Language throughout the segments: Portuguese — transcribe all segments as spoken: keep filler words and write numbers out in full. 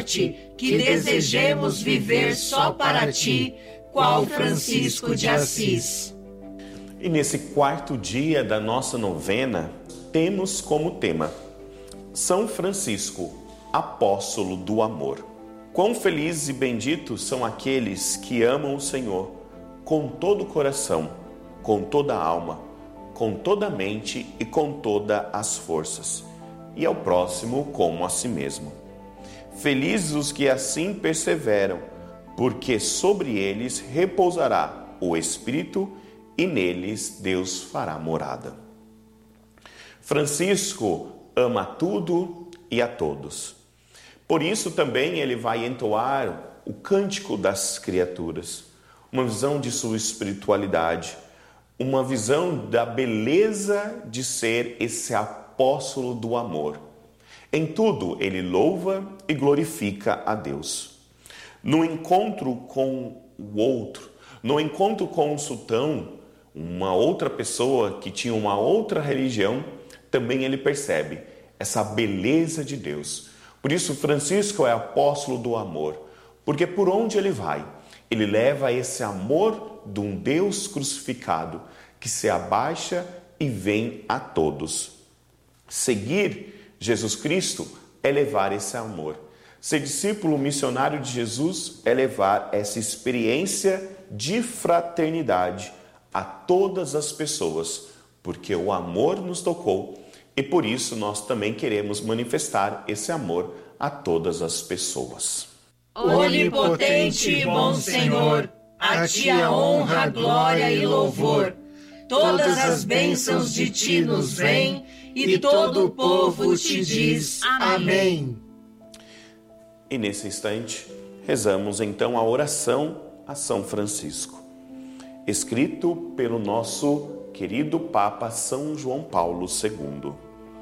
morte, que desejemos viver só para ti, qual Francisco de Assis. E nesse quarto dia da nossa novena, temos como tema São Francisco, apóstolo do amor. Quão felizes e benditos são aqueles que amam o Senhor com todo o coração, com toda a alma, com toda a mente e com todas as forças, e ao próximo como a si mesmo. Felizes os que assim perseveram, porque sobre eles repousará o Espírito e neles Deus fará morada. Francisco ama tudo e a todos. Por isso também ele vai entoar o cântico das criaturas, uma visão de sua espiritualidade, uma visão da beleza de ser esse apóstolo do amor. Em tudo ele louva e glorifica a Deus. No encontro com o outro, no encontro com o sultão, uma outra pessoa que tinha uma outra religião, também ele percebe essa beleza de Deus. Por isso Francisco é apóstolo do amor, porque por onde ele vai, ele leva esse amor de um Deus crucificado que se abaixa e vem a todos. Seguir Jesus Cristo é levar esse amor. Ser discípulo missionário de Jesus é levar essa experiência de fraternidade a todas as pessoas, porque o amor nos tocou e por isso nós também queremos manifestar esse amor a todas as pessoas. Onipotente e bom Senhor, a ti a honra, glória e louvor. Todas as bênçãos de ti nos vêm e todo o povo te diz amém. E nesse instante, rezamos então a oração a São Francisco, escrito pelo nosso querido Papa São João Paulo segundo.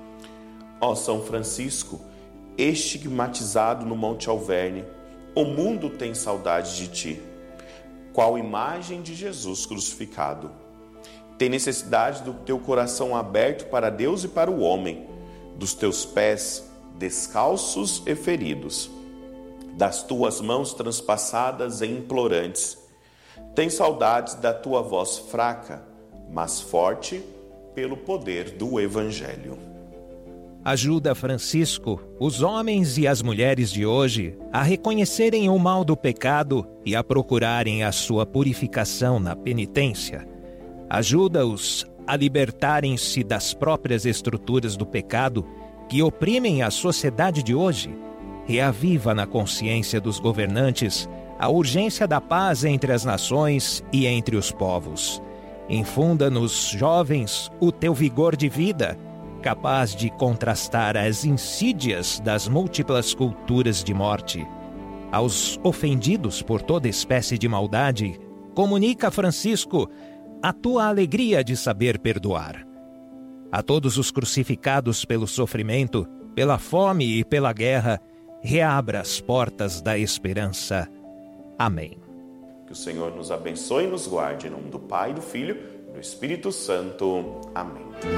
Ó São Francisco, estigmatizado no Monte Alverne, o mundo tem saudade de ti, qual imagem de Jesus crucificado. Tem necessidade do teu coração aberto para Deus e para o homem, dos teus pés descalços e feridos, das tuas mãos transpassadas e implorantes. Tem saudades da tua voz fraca, mas forte pelo poder do Evangelho. Ajuda, Francisco, os homens e as mulheres de hoje a reconhecerem o mal do pecado e a procurarem a sua purificação na penitência. Ajuda-os a libertarem-se das próprias estruturas do pecado que oprimem a sociedade de hoje. Reaviva na consciência dos governantes a urgência da paz entre as nações e entre os povos. Infunda nos jovens o teu vigor de vida, capaz de contrastar as insídias das múltiplas culturas de morte. Aos ofendidos por toda espécie de maldade, comunica, Francisco, a tua alegria de saber perdoar. A todos os crucificados pelo sofrimento, pela fome e pela guerra, reabra as portas da esperança. Amém. Que o Senhor nos abençoe e nos guarde, em nome do Pai, do Filho e do Espírito Santo. Amém.